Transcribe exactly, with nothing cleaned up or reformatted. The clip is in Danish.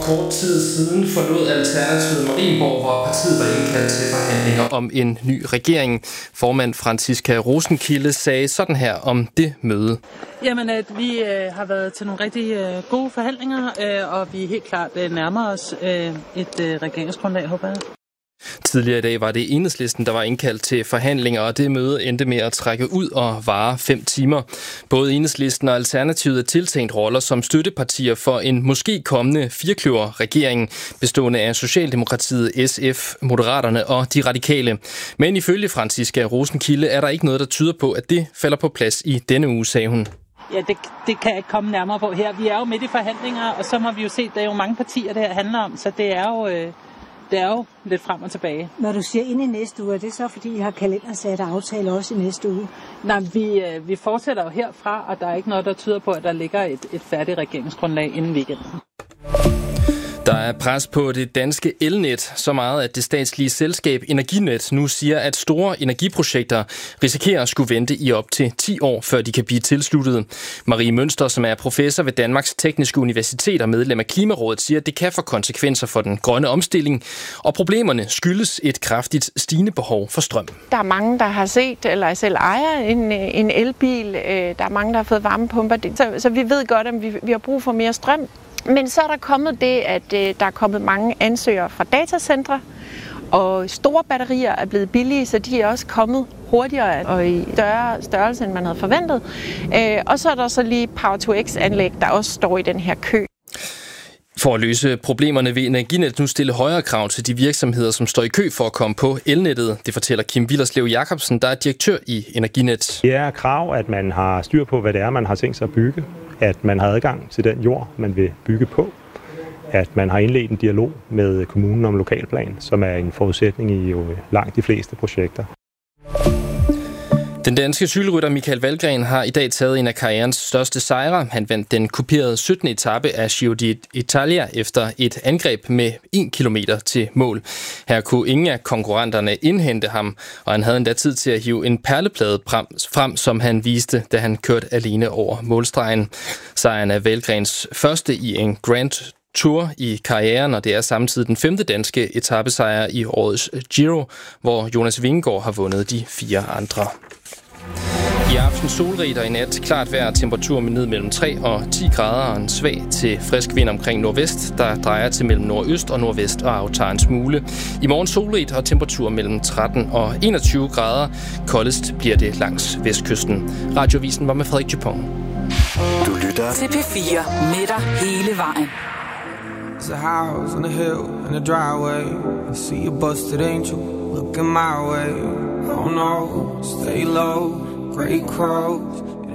kort tid siden forlod Alternativet Marienborg, hvor partiet var indkaldt til forhandlinger om en ny regering. Formand Franciska Rosenkilde sagde sådan her om det møde. Jamen, at vi øh, har været til nogle rigtig øh, gode forhandlinger, øh, og vi helt klart øh, nærmer os øh, et øh, regeringsgrundlag, håber jeg. Tidligere i dag var det Enhedslisten, der var indkaldt til forhandlinger, og det møde endte med at trække ud og vare fem timer. Både Enhedslisten og Alternativet er tiltænkt roller som støttepartier for en måske kommende firkløver-regering, bestående af Socialdemokratiet, S F, Moderaterne og De Radikale. Men ifølge Franciska Rosenkilde er der ikke noget, der tyder på, at det falder på plads i denne uge, sagde hun. Ja, det, det kan jeg ikke komme nærmere på her. Vi er jo midt i forhandlinger, og så må vi jo se, at der er jo mange partier, det her handler om, så det er jo... Øh Det er jo lidt frem og tilbage. Når du siger ind i næste uge, er det så, fordi I har kalendersat aftaler også i næste uge? Nej, vi, vi fortsætter jo herfra, og der er ikke noget, der tyder på, at der ligger et, et færdigt regeringsgrundlag inden weekenden. Der er pres på det danske elnet, så meget at det statslige selskab Energinet nu siger, at store energiprojekter risikerer at skulle vente i op til ti år, før de kan blive tilsluttet. Marie Mønster, som er professor ved Danmarks Tekniske Universitet og medlem af Klimarådet, siger, at det kan få konsekvenser for den grønne omstilling, og problemerne skyldes et kraftigt stigende behov for strøm. Der er mange, der har set eller selv ejer en, en elbil. Der er mange, der har fået varmepumper. Så, så vi ved godt, at vi, vi har brug for mere strøm. Men så er der kommet det, at øh, der er kommet mange ansøgere fra datacentre, og store batterier er blevet billige, så de er også kommet hurtigere og i større størrelse, end man havde forventet. Øh, og så er der så lige Power to X-anlæg, der også står i den her kø. For at løse problemerne vil Energinet nu stille højere krav til de virksomheder, som står i kø for at komme på elnettet. Det fortæller Kim Willerslev Jacobsen, der er direktør i Energinet. Det er krav, at man har styr på, hvad det er, man har tænkt sig at bygge. At man har adgang til den jord, man vil bygge på. At man har indledt en dialog med kommunen om lokalplan, som er en forudsætning i jo langt de fleste projekter. Den danske cykelrytter Michael Valgren har i dag taget en af karrierens største sejre. Han vandt den kuperede syttende etape af Giro d'Italia efter et angreb med en kilometer til mål. Her kunne ingen af konkurrenterne indhente ham, og han havde endda tid til at hive en perleplade frem, som han viste, da han kørte alene over målstregen. Sejren er Valgrens første i en Grand Tour i karrieren, og det er samtidig den femte danske etapesejr i årets Giro, hvor Jonas Vingegaard har vundet de fire andre. I aften solrigt og i nat klart vejr, temperatur med ned mellem tre og ti grader og en svag til frisk vind omkring nordvest, der drejer til mellem nordøst og nordvest og aftager en smule. I morgen solrigt og temperatur mellem tretten og enogtyve grader. Koldest bliver det langs vestkysten. Radiovisen var med Frederik Dupont. Du lytter til P fire med dig hele vejen. There's a house on the hill in the driveway. I see a busted angel looking my way. Oh no, stay low, great crows.